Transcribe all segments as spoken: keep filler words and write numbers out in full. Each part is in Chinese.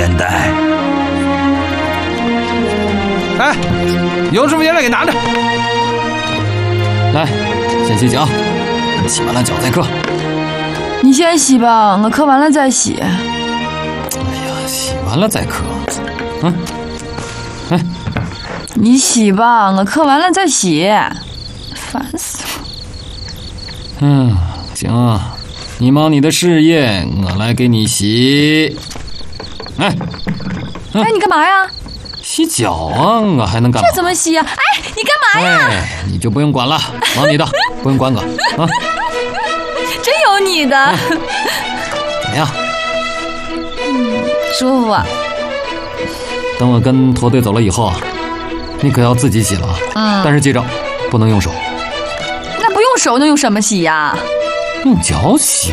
简单。 哎，有什么烟来给拿着。 来，先洗脚，洗完了脚再磕。 你先洗吧，我磕完了再洗。 哎呀，洗完了再磕。嗯，哎， 你洗吧，我磕完了再洗。烦死了。 嗯，行，你忙你的事业，我来给你洗。哎， 嗯、哎，你干嘛呀？ 洗脚啊，我还能干嘛？ 这怎么洗呀、啊？哎，你干嘛呀？ 哎，你就不用管了，忙你的，不用管我啊。 真有你的。 哎、怎么样？ 嗯，舒服啊。 等我跟驼队走了以后，你可要自己洗了。 嗯。 但是记着，不能用手。 那不用手能用什么洗呀？ 用脚洗。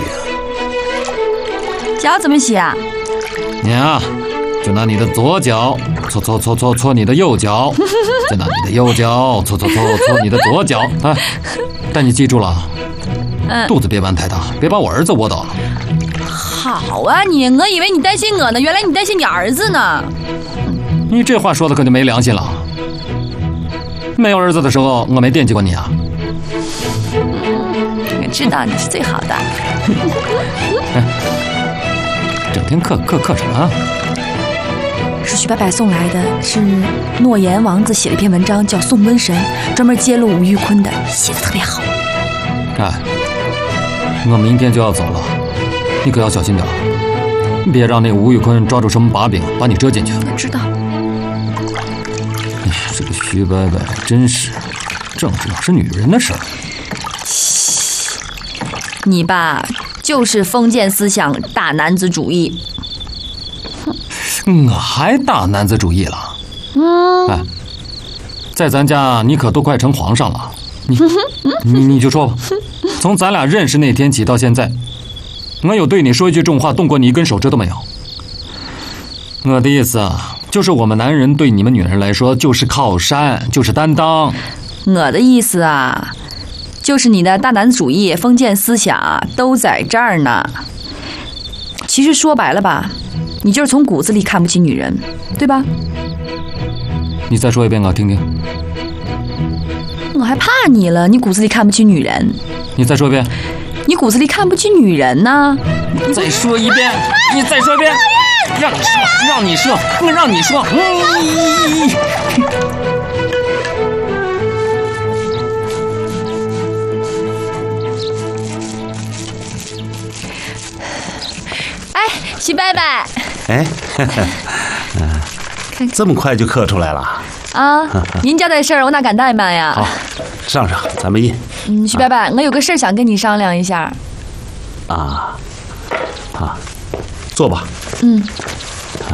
脚怎么洗啊？ 你啊。就拿你的左脚搓搓搓搓搓你的右脚，再拿你的右脚搓搓搓搓你的左脚啊！但你记住了，嗯，肚子别玩太大，别把我儿子窝到了。 好啊你，我以为你担心我呢，原来你担心你儿子呢。 你这话说的可就没良心了。没有儿子的时候，我没惦记过你啊。 我知道你是最好的。 哎，整天嗑嗑嗑什么啊？ 是徐伯伯送来的，是诺言王子写了一篇文章，叫《送瘟神》，专门揭露吴玉坤的，写的特别好。 哎，我明天就要走了，你可要小心点，别让那吴玉坤抓住什么把柄，把你遮进去。 我知道。 哎呀，这个徐伯伯真是，政治哪是女人的事儿。 你吧，就是封建思想大男子主义。 我还大男子主义了， 嗯， 哎，在咱家你可都快成皇上了，你你你就说吧，从咱俩认识那天起到现在，我有对你说一句重话动过你一根手指头没有？我的意思啊，就是我们男人对你们女人来说就是靠山，就是担当。 我的意思啊，就是你的大男子主义、封建思想都在这儿呢。其实说白了吧。你就是从骨子里看不起女人，对吧？ 你再说一遍，我听听。 我还怕你了，你骨子里看不起女人。 你再说一遍。 你骨子里看不起女人呢？ 再说一遍，你再说一遍。让你说，让你说，我让你说。 哎，徐伯伯。 哎，呵呵嗯，这么快就刻出来了啊！您交代事儿，我哪敢怠慢呀？ 好，上上，咱们印。 嗯，徐伯伯，我有个事儿想跟你商量一下。 啊，啊，坐吧。 嗯。